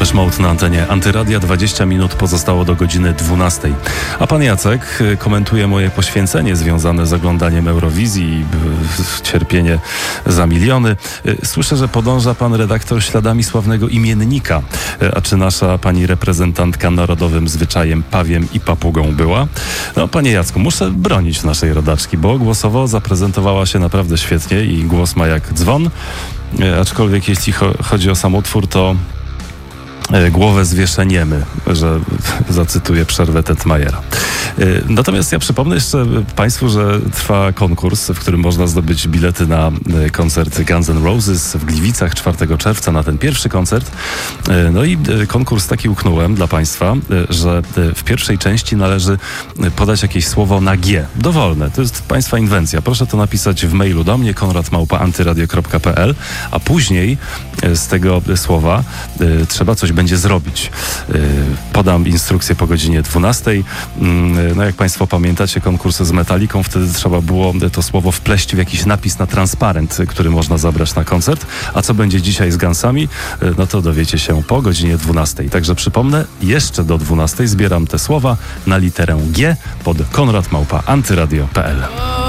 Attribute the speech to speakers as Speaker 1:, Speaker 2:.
Speaker 1: Depeche Mode na antenie Antyradia. 20 minut pozostało do godziny 12. A pan Jacek komentuje moje poświęcenie związane z oglądaniem Eurowizji i cierpienie za miliony. Słyszę, że podąża pan redaktor śladami sławnego imiennika. A czy nasza pani reprezentantka narodowym zwyczajem pawiem i papugą była? No, panie Jacku, muszę bronić naszej rodaczki, bo głosowo zaprezentowała się naprawdę świetnie i głos ma jak dzwon. Aczkolwiek jeśli chodzi o sam utwór, to głowę zwieszeniemy, że zacytuję przerwę Tetmajera. Natomiast ja przypomnę jeszcze państwu, że trwa konkurs, w którym można zdobyć bilety na koncert Guns N' Roses w Gliwicach 4 czerwca na ten pierwszy koncert. No i konkurs taki uknąłem dla państwa, że w pierwszej części należy podać jakieś słowo na G. Dowolne. To jest państwa inwencja. Proszę to napisać w mailu do mnie, konrad@antyradio.pl, a później z tego słowa trzeba coś będzie zrobić. Podam instrukcję po godzinie 12. No jak państwo pamiętacie konkurs z Metaliką, wtedy trzeba było to słowo wpleść w jakiś napis na transparent, który można zabrać na koncert. A co będzie dzisiaj z Gunsami? No to dowiecie się po godzinie 12. Także przypomnę, jeszcze do 12 zbieram te słowa na literę G pod konrad@antyradio.pl.